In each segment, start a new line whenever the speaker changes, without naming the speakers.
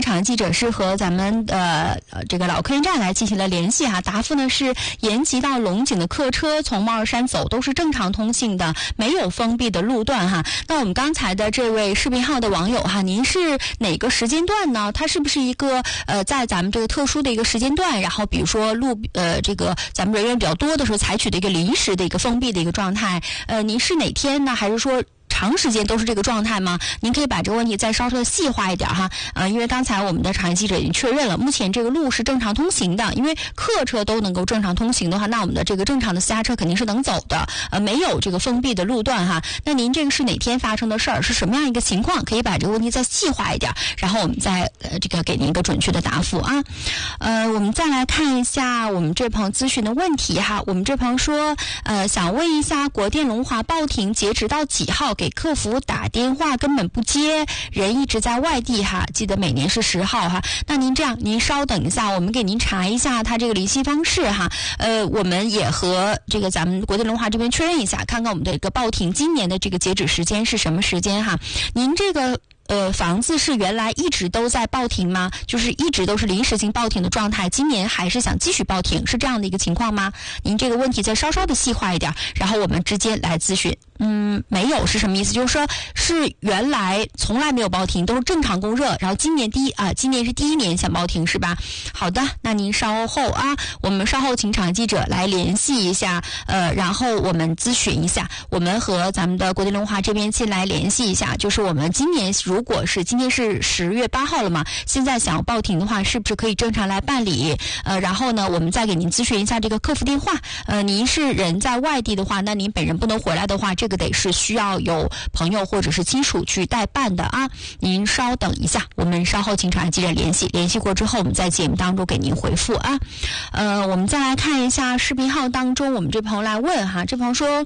场的记者是和咱们这个老客运站来进行了联系哈，答复呢是延吉到龙井的客车从帽儿山走都是正常通行的，没有封闭的路段哈。那我们刚才的这位视频号的网友哈，您是哪个时间段呢？它是不是一个在咱们这个特殊的一个时间段，然后比如说这个咱们人员比较多的时候采取的一个临时的一个封闭的一个状态？您是哪天呢？还是说长时间都是这个状态吗？您可以把这个问题再稍稍的细化一点哈。因为刚才我们的场内记者已经确认了，目前这个路是正常通行的，因为客车都能够正常通行的话，那我们的这个正常的私家车肯定是能走的，没有这个封闭的路段哈。那您这个是哪天发生的事儿？是什么样一个情况？可以把这个问题再细化一点，然后我们再这个给您一个准确的答复啊。我们再来看一下我们这朋友咨询的问题哈。我们这朋友说，想问一下国电龙华报亭截止到几号？给客服打电话根本不接，人一直在外地哈，记得每年是10号哈。那您这样，您稍等一下，我们给您查一下他这个联系方式哈。我们也和这个咱们国电龙华这边确认一下，看看我们的一个报亭今年的这个截止时间是什么时间哈。您这个房子是原来一直都在报亭吗？就是一直都是临时性报亭的状态，今年还是想继续报亭，是这样的一个情况吗？您这个问题再稍稍的细化一点，然后我们直接来咨询。没有是什么意思？就是说是原来从来没有报亭，都是正常供热，然后今年是第一年想报亭是吧？好的，那您稍后啊，我们稍后请场记者来联系一下，然后我们咨询一下，我们和咱们的国电龙华这边先来联系一下，就是我们今年如果是今天是10月8号了嘛，现在想要报亭的话，是不是可以正常来办理？然后呢，我们再给您咨询一下这个客服电话。您是人在外地的话，那您本人不能回来的话，这个得是需要有朋友或者是亲属去代办的啊。您稍等一下，我们稍后请场记者联系过之后，我们在节目当中给您回复啊。我们再来看一下视频号当中，我们这朋友来问哈，这朋友说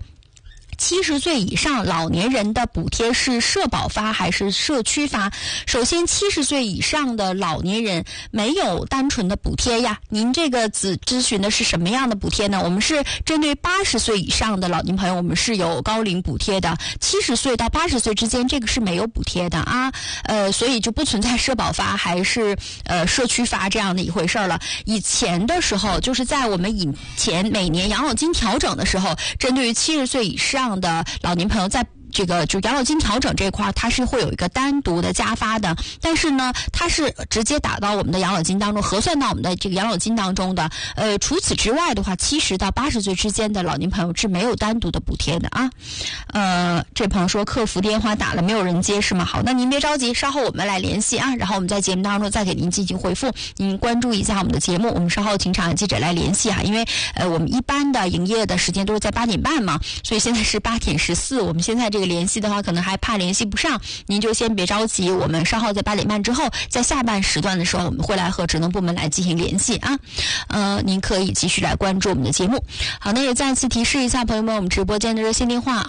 ，70岁以上老年人的补贴是社保发还是社区发？首先，70岁以上的老年人没有单纯的补贴呀。您这个咨询的是什么样的补贴呢？我们是针对80岁以上的老年朋友，我们是有高龄补贴的。70岁到80岁之间，这个是没有补贴的啊。所以就不存在社保发还是社区发这样的一回事了。以前的时候，就是在我们以前每年养老金调整的时候，针对于70岁以上的老年朋友，在这个就养老金调整这一块，它是会有一个单独的加发的，但是呢，它是直接打到我们的养老金当中，核算到我们的这个养老金当中的。除此之外的话，70到80岁之间的老年朋友是没有单独的补贴的啊。这朋友说客服电话打了没有人接是吗？好，那您别着急，稍后我们来联系啊，然后我们在节目当中再给您进行回复。您关注一下我们的节目，我们稍后请场记者来联系啊，因为我们一般的营业的时间都是在8点半嘛，所以现在是8点14，我们现在这个联系的话，可能还怕联系不上，您就先别着急，我们稍后在8点半之后，在下半时段的时候，我们会来和职能部门来进行联系啊。您可以继续来关注我们的节目。好，那也再次提示一下朋友们，我们直播间的热线电话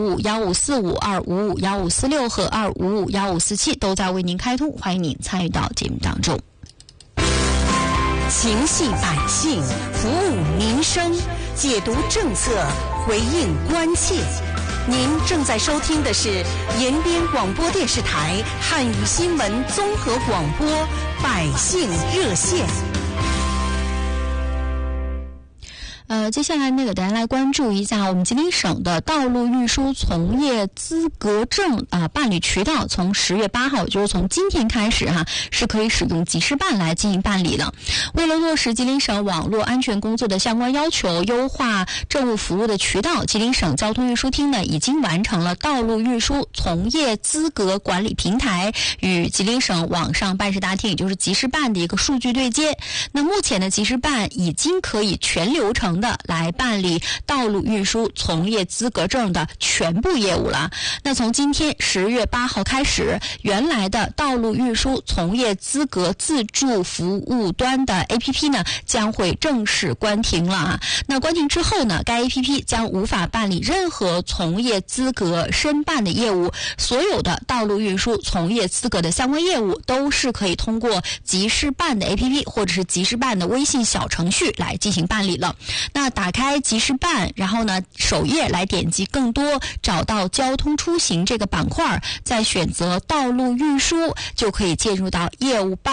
2551545、2551546和2551547都在为您开通，欢迎您参与到节目当中。
情系百姓，服务民生，解读政策，回应关切。您正在收听的是延边广播电视台汉语新闻综合广播百姓热线。
接下来呢，给大家来关注一下我们吉林省的道路运输从业资格证办理渠道，从10月8号，也就是从今天开始是可以使用集市办来进行办理的。为了落实吉林省网络安全工作的相关要求，优化政务服务的渠道，吉林省交通运输厅呢已经完成了道路运输从业资格管理平台与吉林省网上办事大厅，也就是集市办的一个数据对接。那目前的集市办已经可以全流程的来办理道路运输从业资格证的全部业务了。那从今天10月8号开始，原来的道路运输从业资格自助服务端的 APP 呢将会正式关停了。那关停之后呢，该 APP 将无法办理任何从业资格申办的业务，所有的道路运输从业资格的相关业务都是可以通过集市办的 APP 或者是集市办的微信小程序来进行办理了。那打开集市办，然后呢首页来点击更多，找到交通出行这个板块，再选择道路运输，就可以进入到业务办